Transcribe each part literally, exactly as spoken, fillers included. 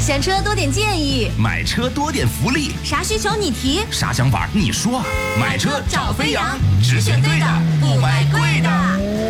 选车多点建议， 买车多点福利， 啥需求你提， 啥想法你说。买车找飞扬，只选对的，不买贵的。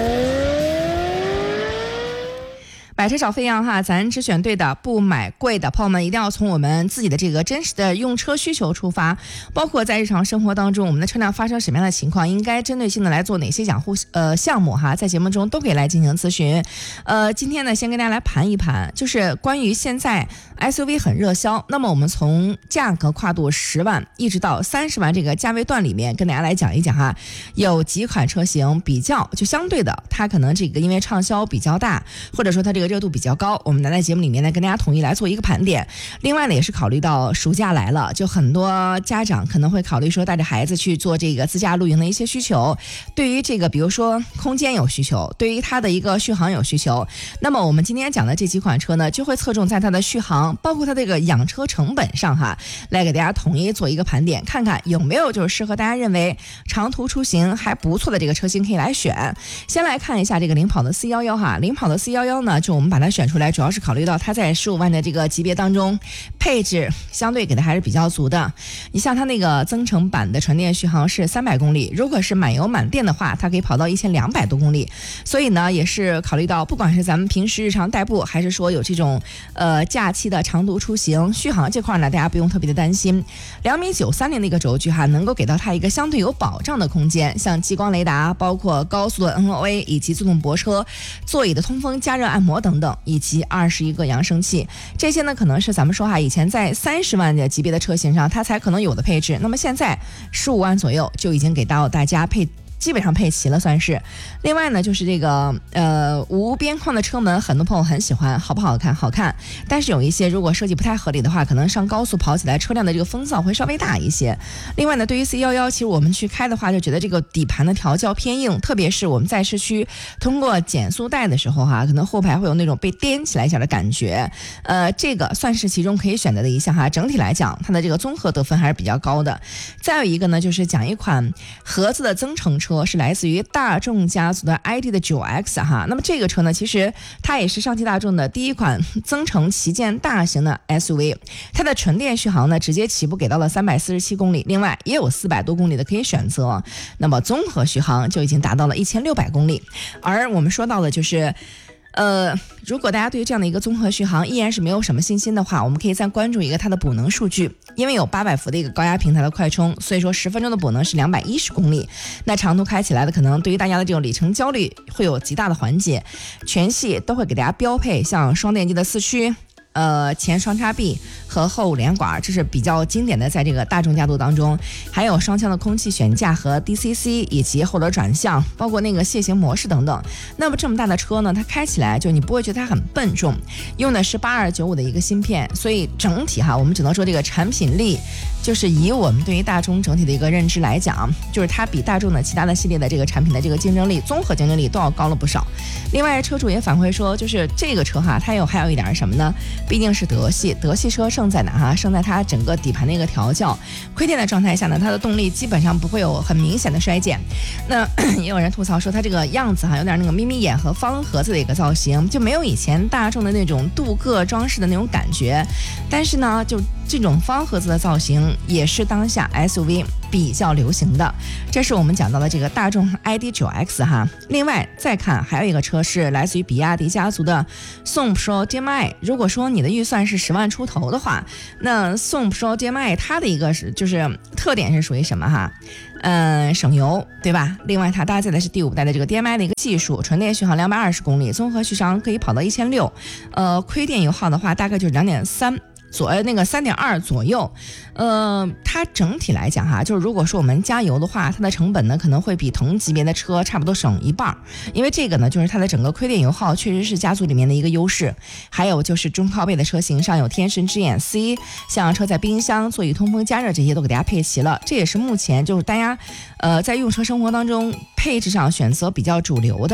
买车找飞扬哈，咱只选对的，不买贵的。朋友们一定要从我们自己的这个真实的用车需求出发，包括在日常生活当中，我们的车辆发生什么样的情况，应该针对性的来做哪些养护呃项目哈，在节目中都可以来进行咨询。呃，今天呢，先跟大家来盘一盘，就是关于现在 S U V 很热销，那么我们从价格跨度十万一直到三十万这个价位段里面，跟大家来讲一讲哈，有几款车型比较就相对的，它可能这个因为畅销比较大，或者说它这个热度比较高，我们来在节目里面呢跟大家统一来做一个盘点。另外呢，也是考虑到暑假来了，就很多家长可能会考虑说带着孩子去做这个自驾露营的一些需求，对于这个比如说空间有需求，对于它的一个续航有需求，那么我们今天讲的这几款车呢，就会侧重在它的续航，包括它这个养车成本上哈，来给大家统一做一个盘点，看看有没有就是适合大家认为长途出行还不错的这个车型可以来选。先来看一下这个领跑的 C 一一 哈，领跑的 C 一一 呢，就我们把它选出来，主要是考虑到它在十五万的这个级别当中，配置相对给的还是比较足的。你像它那个增程版的纯电续航是三百公里，如果是满油满电的话，它可以跑到一千两百多公里。所以呢，也是考虑到不管是咱们平时日常代步，还是说有这种呃假期的长途出行，续航这块呢，大家不用特别的担心。两米九三零的一个轴距哈，能够给到它一个相对有保障的空间，像激光雷达，包括高速的 N O A 以及自动泊车、座椅的通风、加热按摩等等，以及二十一个扬声器，这些呢可能是咱们说哈，以前在三十万的级别的车型上它才可能有的配置，那么现在十五万左右就已经给到大家配基本上配齐了算是。另外呢，就是这个呃无边框的车门，很多朋友很喜欢，好不好看？好看。但是有一些如果设计不太合理的话，可能上高速跑起来车辆的这个风噪会稍微大一些。另外呢，对于 C 一一，其实我们去开的话，就觉得这个底盘的调教偏硬，特别是我们在市区通过减速带的时候哈，可能后排会有那种被颠起来一下的感觉。呃，这个算是其中可以选择的一项哈。整体来讲，它的这个综合得分还是比较高的。再有一个呢，就是讲一款合资的增程车。车是来自于大众家族的 I D 的 九 X 哈，那么这个车呢，其实它也是上汽大众的第一款增程旗舰大型的 S U V， 它的纯电续航呢直接起步给到了三百四十七公里，另外也有四百多公里的可以选择，那么综合续航就已经达到了一千六百公里。而我们说到的就是呃，如果大家对于这样的一个综合续航依然是没有什么信心的话，我们可以再关注一个它的补能数据，因为有八百伏的一个高压平台的快充，所以说十分钟的补能是两百一十公里，那长途开起来的可能对于大家的这种里程焦虑会有极大的缓解。全系都会给大家标配像双电机的四驱，呃，前双叉臂和后连管，这是比较经典的，在这个大众家族当中，还有双腔的空气悬架和 D C C 以及后轮转向，包括那个楔形模式等等。那么这么大的车呢，它开起来就你不会觉得它很笨重，用的是八二九五的一个芯片，所以整体哈，我们只能说这个产品力，就是以我们对于大众整体的一个认知来讲，就是它比大众的其他的系列的这个产品的这个竞争力，综合竞争力都要高了不少。另外，车主也反馈说，就是这个车哈，它有还有一点什么呢？毕竟是德系，德系车胜在哪哈？胜在它整个底盘的一个调教。亏电的状态下呢，它的动力基本上不会有很明显的衰减。那也有人吐槽说，它这个样子哈，有点那个眯眯眼和方盒子的一个造型，就没有以前大众的那种镀铬装饰的那种感觉。但是呢，就这种方盒子的造型也是当下 S U V 比较流行的。这是我们讲到的这个大众 I D 九 X 哈。另外再看还有一个车是来自于比亚迪家族的宋 Pro D M I。如果说你的预算是十万出头的话，那宋 Pro D M I 它的一个是就是特点是属于什么哈？嗯，省油，对吧？另外它搭载的是第五代的这个 D M I 的一个技术，纯电续航两百二十公里，综合续航可以跑到一千六，呃，亏电油耗的话大概就是两点三。左那个三点二左右，呃，它整体来讲哈，就是如果说我们加油的话，它的成本呢可能会比同级别的车差不多省一半，因为这个呢就是它的整个亏电油耗确实是家族里面的一个优势。还有就是中靠背的车型上有天神之眼 C， 像车载冰箱、座椅通风、加热这些都给大家配齐了，这也是目前就是大家呃在用车生活当中配置上选择比较主流的。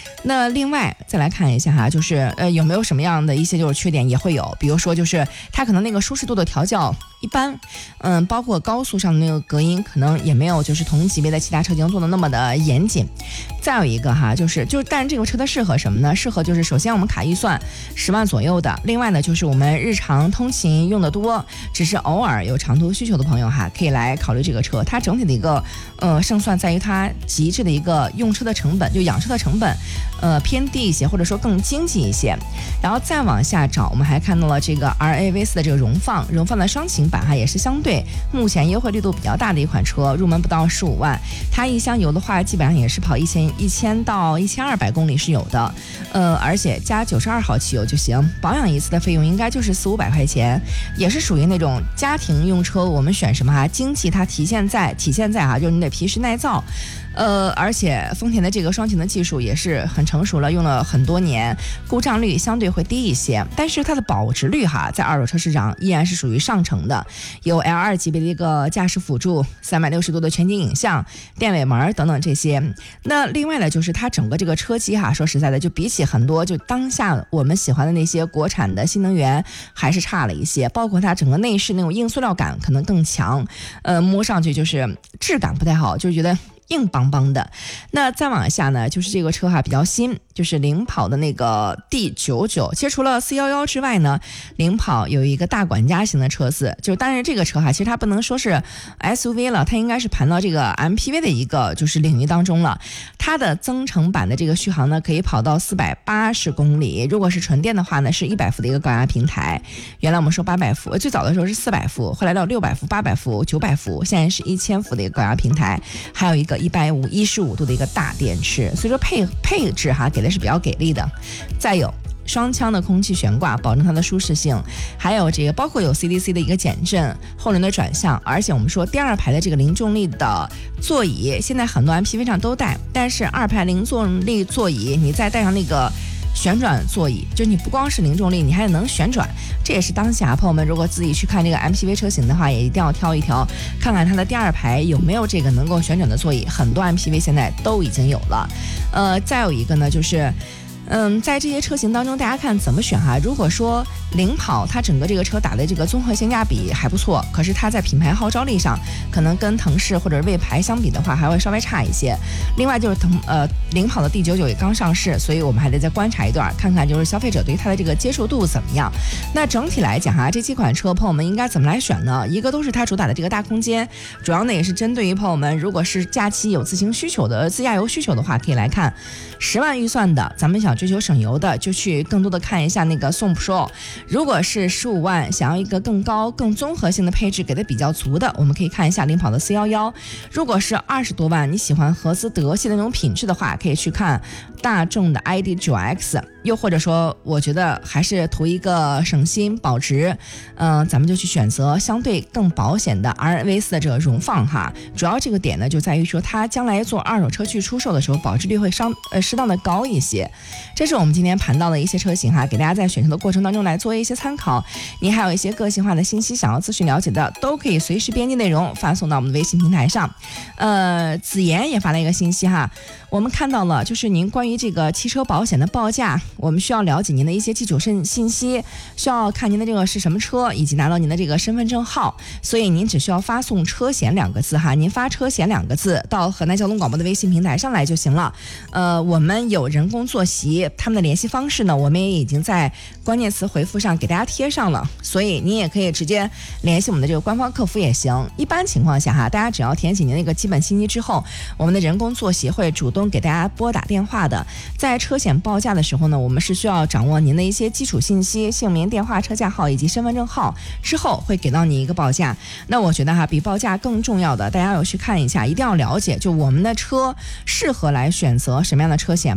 那另外再来看一下哈，就是呃有没有什么样的一些就是缺点也会有，比如说就是它可能那个舒适度的调教一般，嗯，包括高速上的那个隔音可能也没有就是同级别的其他车型做的那么的严谨。再有一个哈，就是就是但是这个车它适合什么呢？适合就是首先我们卡预算十万左右的，另外呢就是我们日常通勤用的多，只是偶尔有长途需求的朋友哈，可以来考虑这个车。它整体的一个呃胜算在于它极致的一个用车的成本，就养车的成本呃偏低一些，或者说更经济一些。然后再往下找，我们还看到了这个 R A V 四的这个荣放，荣放的双擎版哈也是相对目前优惠力度比较大的一款车，入门不到十五万，它一箱油的话基本上也是跑一千一千到一千二百公里是有的，呃，而且加九十二号汽油就行，保养一次的费用应该就是四五百块钱，也是属于那种家庭用车。我们选什么哈？经济它体现在体现在哈，就是你得皮实耐造。呃，而且丰田的这个双擎的技术也是很成熟了，用了很多年，故障率相对会低一些，但是它的保值率哈，在二手车市场依然是属于上乘的，有 L 二 级别的一个驾驶辅助，三百六十度的全景影像，电尾门等等这些。那另外呢，就是它整个这个车机哈，说实在的，就比起很多就当下我们喜欢的那些国产的新能源，还是差了一些，包括它整个内饰那种硬塑料感可能更强，呃，摸上去就是质感不太好，就觉得硬邦邦的。那再往下呢，就是这个车哈比较新，就是领跑的那个 D 九十九。其实除了 C 一一 之外呢，领跑有一个大管家型的车子，就是当然这个车哈，其实它不能说是 S U V 了，它应该是盘到这个 M P V 的一个就是领域当中了。它的增程版的这个续航呢，可以跑到四百八十公里，如果是纯电的话呢，是一百伏的一个高压平台。原来我们说八百伏，最早的时候是四百伏，后来到六百伏、八百伏、九百伏，现在是一千伏的一个高压平台，还有一个一百五一十五度的一个大电池，所以说配配置哈给的是比较给力的。再有双腔的空气悬挂，保证它的舒适性，还有这个包括有 C D C 的一个减震，后轮的转向，而且我们说第二排的这个零重力的座椅，现在很多 M P V 上都带，但是二排零重力座椅你再带上那个旋转座椅，就你不光是零重力，你还能旋转。这也是当下朋友们如果自己去看这个 M P V 车型的话，也一定要挑一挑，看看它的第二排有没有这个能够旋转的座椅，很多 M P V 现在都已经有了。呃，再有一个呢，就是嗯，在这些车型当中，大家看怎么选哈？如果说领跑它整个这个车打的这个综合性价比还不错，可是它在品牌号召力上，可能跟腾势或者魏牌相比的话，还会稍微差一些。另外就是腾呃领跑的 D 九十九也刚上市，所以我们还得再观察一段，看看就是消费者对它的这个接受度怎么样。那整体来讲哈，这几款车朋友们应该怎么来选呢？一个都是它主打的这个大空间，主要呢也是针对于朋友们如果是假期有自行需求的自驾游需求的话，可以来看十万预算的，咱们想追求省油的，就去更多的看一下那个宋 Pro。如果是十五万，想要一个更高、更综合性的配置给的比较足的，我们可以看一下领跑的 C 一一。如果是二十多万，你喜欢合资德系的那种品质的话，可以去看大众的 I D 九 X。又或者说，我觉得还是图一个省心保值，嗯、呃，咱们就去选择相对更保险的 R V 四的这个荣放哈。主要这个点呢，就在于说它将来做二手车去出售的时候，保值率会相呃适当的高一些。这是我们今天盘到的一些车型哈，给大家在选车的过程当中来做一些参考。您还有一些个性化的信息想要咨询了解的，都可以随时编辑内容发送到我们的微信平台上。呃，子妍也发了一个信息哈，我们看到了，就是您关于这个汽车保险的报价。我们需要了解您的一些基础信信息，需要看您的这个是什么车，以及拿到您的这个身份证号，所以您只需要发送车险两个字哈，您发车险两个字到河南交通广播的微信平台上来就行了。呃，我们有人工坐席，他们的联系方式呢，我们也已经在关键词回复上给大家贴上了，所以您也可以直接联系我们的这个官方客服也行。一般情况下哈，大家只要填写您那个基本信息之后，我们的人工坐席会主动给大家拨打电话的。在车险报价的时候呢，我们是需要掌握您的一些基础信息，姓名、电话、车架号以及身份证号，之后会给到你一个报价。那我觉得哈，比报价更重要的，大家要去看一下，一定要了解，就我们的车适合来选择什么样的车险。